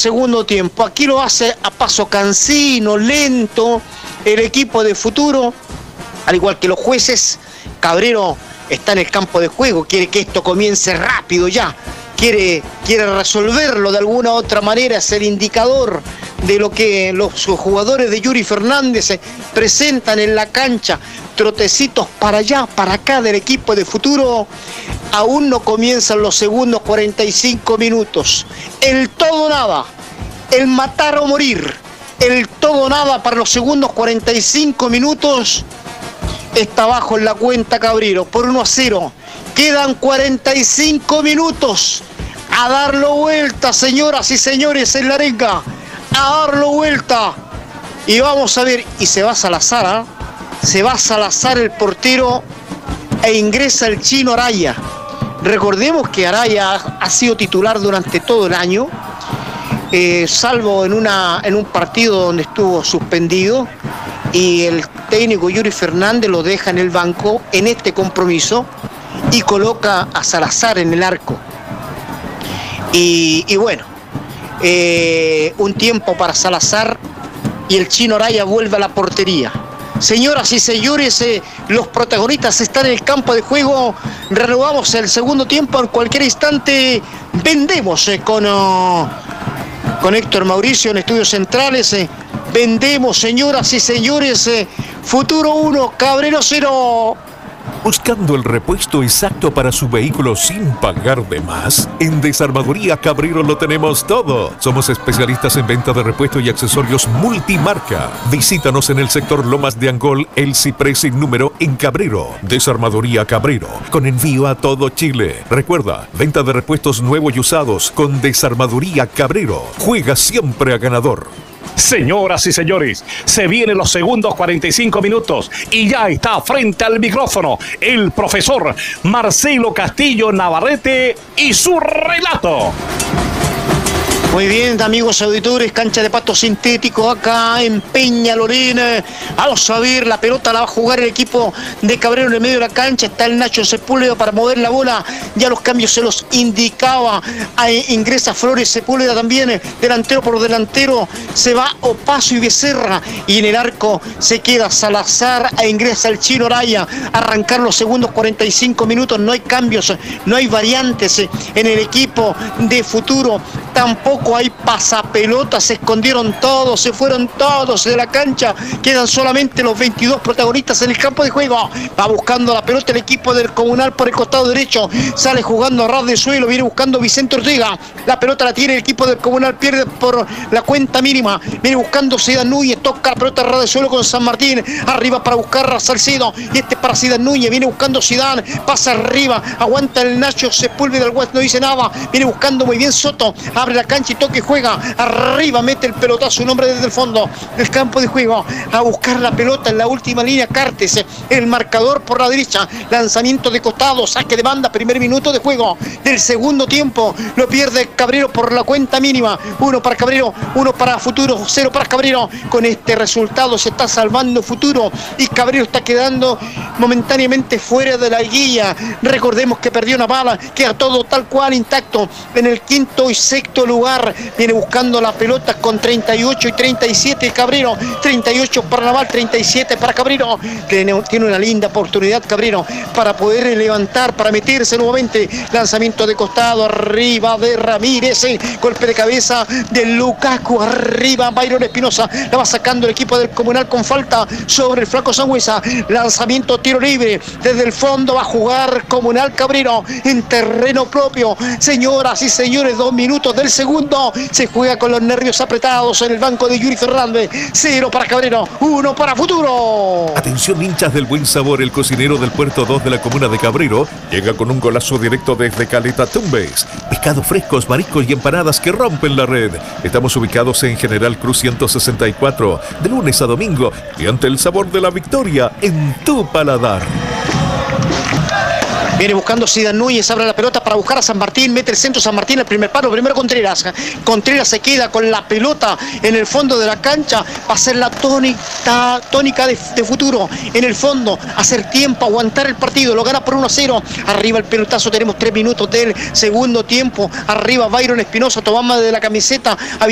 segundo tiempo. Aquí lo hace a paso cansino, lento, el equipo de Futuro, al igual que los jueces. Cabrero está en el campo de juego, quiere que esto comience rápido ya, quiere resolverlo de alguna u otra manera, es el indicador de lo que los jugadores de Yuri Fernández presentan en la cancha. Trotecitos para allá, para acá del equipo de Futuro. Aún no comienzan los segundos 45 minutos. El todo nada, el matar o morir, el todo nada para los segundos 45 minutos. Está abajo en la cuenta Cabrero por 1-0. Quedan 45 minutos. A darlo vuelta, señoras y señores, en la arenga. A darlo vuelta. Y vamos a ver, y se va Salazar, se va Salazar el portero e ingresa el chino Araya. Recordemos que Araya ha sido titular durante todo el año, salvo en un partido donde estuvo suspendido, y el técnico Yuri Fernández lo deja en el banco en este compromiso y coloca a Salazar en el arco. Y bueno, un tiempo para Salazar y el chino Araya vuelve a la portería. Señoras y señores, los protagonistas están en el campo de juego. Renovamos el segundo tiempo en cualquier instante. Vendemos con Héctor Mauricio en Estudios Centrales. Vendemos, señoras y señores. Futuro 1, Cabrero 0. ¿Buscando el repuesto exacto para su vehículo sin pagar de más? En Desarmadoría Cabrero lo tenemos todo. Somos especialistas en venta de repuestos y accesorios multimarca. Visítanos en el sector Lomas de Angol, El Ciprés sin número en Cabrero. Desarmadoría Cabrero, con envío a todo Chile. Recuerda, venta de repuestos nuevos y usados con Desarmadoría Cabrero. Juega siempre a ganador. Señoras y señores, se vienen los segundos 45 minutos y ya está frente al micrófono el profesor Marcelo Castillo Navarrete y su relato. Muy bien, amigos auditores, cancha de pasto sintético acá en Peñalolén. Vamos a ver, la pelota la va a jugar el equipo de Cabrero en el medio de la cancha. Está el Nacho Sepúlveda para mover la bola. Ya los cambios se los indicaba. Ahí ingresa Flores Sepúlveda también, delantero por delantero. Se va Opaso y Becerra. Y en el arco se queda Salazar e ingresa el chino Araya. Arrancar los segundos 45 minutos. No hay cambios, no hay variantes en el equipo de Futuro. Tampoco hay pasapelotas, se escondieron todos, se fueron todos de la cancha, quedan solamente los 22 protagonistas en el campo de juego. Va buscando la pelota el equipo del Comunal por el costado derecho, sale jugando a ras de suelo, viene buscando Vicente Ortega, la pelota la tiene el equipo del Comunal, pierde por la cuenta mínima, viene buscando Zidane Núñez, toca la pelota a ras de suelo con San Martín, arriba para buscar a Salcedo, y este para Zidane Núñez, viene buscando Zidane, pasa arriba, aguanta el Nacho Sepúlveda, el West no dice nada, viene buscando muy bien Soto, abre la cancha y toque, juega arriba, mete el pelotazo, un hombre desde el fondo del campo de juego a buscar la pelota en la última línea. Cartes, el marcador por la derecha, lanzamiento de costado, saque de banda, primer minuto de juego del segundo tiempo, lo pierde Cabrero por la cuenta mínima. 1 para Cabrero, 1 para Futuro, 0 para Cabrero. Con este resultado se está salvando Futuro y Cabrero está quedando momentáneamente fuera de la guía. Recordemos que perdió una bala, queda todo tal cual intacto en el quinto y sexto lugar. Viene buscando la pelota con 38 y 37 Cabrero, 38 para Naval, 37 para Cabrero. Tiene una linda oportunidad Cabrero para poder levantar, para meterse nuevamente. Lanzamiento de costado, arriba de Ramírez, golpe de cabeza de Lukaku, arriba Byron Espinosa, la va sacando el equipo del Comunal con falta sobre el flaco Sangüesa. Lanzamiento, tiro libre desde el fondo, va a jugar Comunal Cabrero en terreno propio. Señoras y señores, 2 minutos del segundo, se juega con los nervios apretados en el banco de Yuri Fernández. 0 para Cabrero, 1 para Futuro. Atención, hinchas del buen sabor, el cocinero del Puerto 2 de la comuna de Cabrero llega con un golazo directo desde Caleta Tumbes. Pescados frescos, mariscos y empanadas que rompen la red. Estamos ubicados en General Cruz 164, de lunes a domingo, y ante el sabor de la victoria en tu paladar. Viene buscando Zidane Núñez, abre la pelota para buscar a San Martín, mete el centro San Martín, el primer palo, primero Contreras. Contreras se queda con la pelota en el fondo de la cancha, va a ser la tónica de Futuro en el fondo, hacer tiempo, aguantar el partido, lo gana por 1-0. Arriba el pelotazo, tenemos 3 minutos del segundo tiempo. Arriba Byron Espinosa, tomando de la camiseta.